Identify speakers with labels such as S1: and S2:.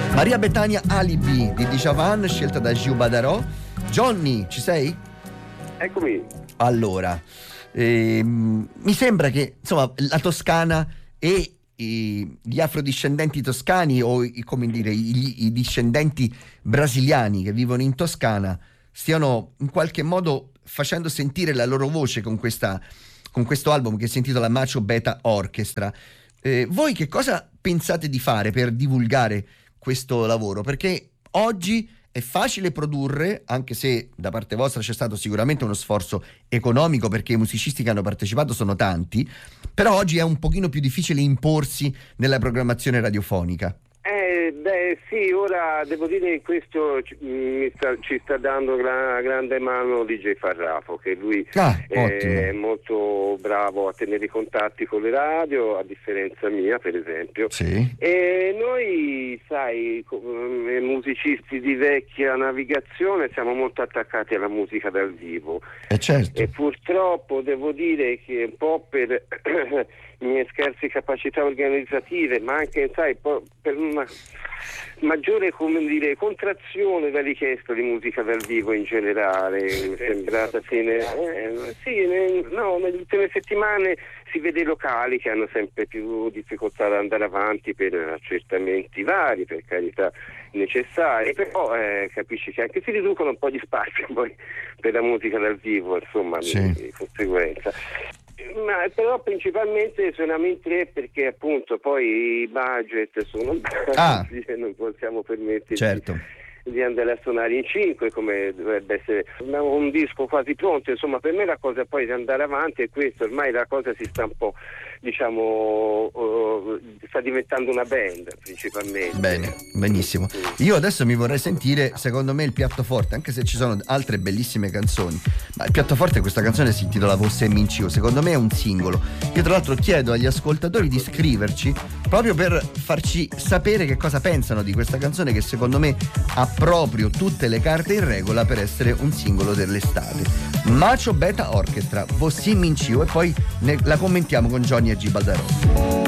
S1: Maria Bethania Alibi di Djavan, scelta da Giu Badarò. Johnny, ci sei?
S2: Eccomi.
S1: Allora, mi sembra che insomma la Toscana e gli afrodiscendenti toscani o come dire i discendenti brasiliani che vivono in Toscana stiano in qualche modo facendo sentire la loro voce con questo album che si intitola Macho Beta Orchestra. Voi che cosa pensate di fare per divulgare questo lavoro? Perché oggi è facile produrre, anche se da parte vostra c'è stato sicuramente uno sforzo economico, perché i musicisti che hanno partecipato sono tanti, però oggi è un pochino più difficile imporsi nella programmazione radiofonica.
S2: Sì, ora devo dire che questo ci sta dando grande mano DJ Farrafo, che lui è molto bravo a tenere i contatti con le radio, a differenza mia per esempio.
S1: Sì.
S2: E noi, sai, musicisti di vecchia navigazione siamo molto attaccati alla musica dal vivo.
S1: Certo.
S2: E purtroppo devo dire che un po' per mie scarse capacità organizzative, ma anche, sai, per una maggiore, come dire, contrazione della richiesta di musica dal vivo in generale, mi è sembrata nelle ultime settimane si vede locali che hanno sempre più difficoltà ad andare avanti per accertamenti vari, per carità necessari, però capisci che anche si riducono un po' di spazio poi per la musica dal vivo, insomma, di conseguenza. Ma però principalmente suoniamo in 3 perché appunto poi i budget sono bassi e non possiamo permetterci di andare a suonare in 5 come dovrebbe essere. Abbiamo un disco quasi pronto, insomma per me la cosa poi di andare avanti è questo, ormai la cosa si sta un po', diciamo, sta diventando una band principalmente.
S1: Bene, benissimo. Io adesso mi vorrei sentire, secondo me, il piatto forte, anche se ci sono altre bellissime canzoni, ma il piatto forte, questa canzone si intitola Você Mentiu, secondo me è un singolo. Io tra l'altro chiedo agli ascoltatori di scriverci proprio per farci sapere che cosa pensano di questa canzone, che secondo me ha proprio tutte le carte in regola per essere un singolo dell'estate. Macho Beta Orchestra, Você Mentiu, e poi la commentiamo con Johnny e Gibaldarò.